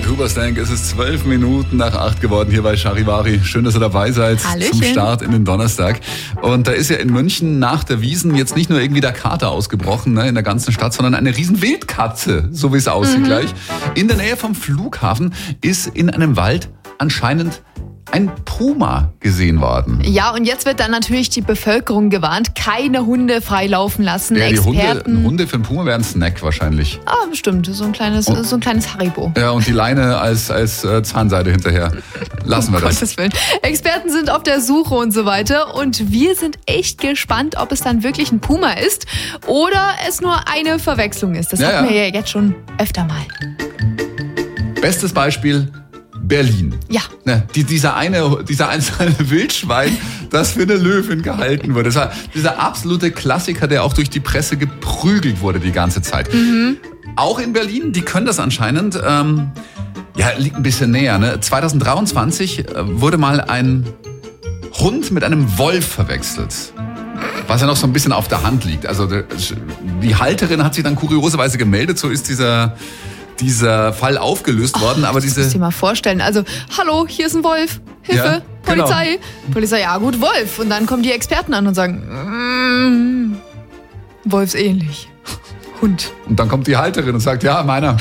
mit Huberstank. Es ist 12 Minuten nach 8 geworden hier bei Charivari. Schön, dass ihr dabei seid. Hallöchen. Zum Start in den Donnerstag. Und da ist ja in München nach der Wiesn jetzt nicht nur irgendwie der Kater ausgebrochen, ne, in der ganzen Stadt, sondern eine riesen Wildkatze, so wie es aussieht gleich. In der Nähe vom Flughafen ist in einem Wald anscheinend ein Puma gesehen worden. Ja, und jetzt wird dann natürlich die Bevölkerung gewarnt, keine Hunde freilaufen lassen. Ja, die Experten. Hunde für einen Puma wären ein Snack wahrscheinlich. Ah, bestimmt, so ein kleines Haribo. Ja, und die Leine als Zahnseide hinterher. Lassen wir das. Gottes Willen. Experten sind auf der Suche und so weiter. Und wir sind echt gespannt, ob es dann wirklich ein Puma ist oder es nur eine Verwechslung ist. Das hatten wir ja jetzt schon öfter mal. Bestes Beispiel: Berlin. Ja. Ne, dieser einzelne Wildschwein, das für eine Löwin gehalten wurde. Das war dieser absolute Klassiker, der auch durch die Presse geprügelt wurde die ganze Zeit. Auch in Berlin, die können das anscheinend. Liegt ein bisschen näher. Ne? 2023 wurde mal ein Hund mit einem Wolf verwechselt. Was ja noch so ein bisschen auf der Hand liegt. Also die Halterin hat sich dann kurioserweise gemeldet, so ist dieser Fall aufgelöst worden, aber Das musst du dir mal vorstellen. Also, hallo, hier ist ein Wolf. Hilfe, Ja, Polizei. genau. Polizei, ja gut, Wolf. Und dann kommen die Experten an und sagen, wolfsähnlich. Hund. Und dann kommt die Halterin und sagt, ja, meiner.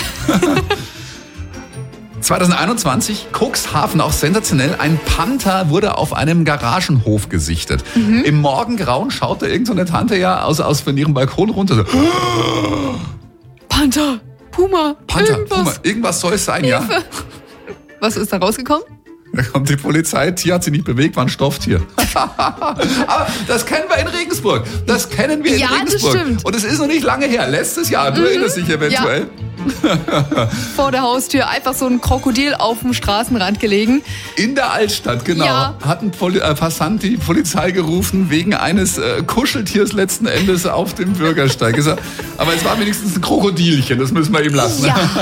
2021, Cuxhaven, auch sensationell, ein Panther wurde auf einem Garagenhof gesichtet. Im Morgengrauen schaute irgend so eine Tante ja aus von ihrem Balkon runter. So, Panther, Puma, irgendwas soll es sein, Hilfe. ja. Was ist da rausgekommen? Da kommt die Polizei, Tier hat sich nicht bewegt, war ein Stofftier. Aber das kennen wir in Regensburg. Das kennen wir in Regensburg. Das stimmt. Und es ist noch nicht lange her. Letztes Jahr, du erinnerst dich eventuell. Vor der Haustür einfach so ein Krokodil auf dem Straßenrand gelegen. In der Altstadt, genau. Ja. Hat ein Passant die Polizei gerufen wegen eines Kuscheltiers letzten Endes auf dem Bürgersteig. Aber es war wenigstens ein Krokodilchen, das müssen wir ihm lassen. Ja.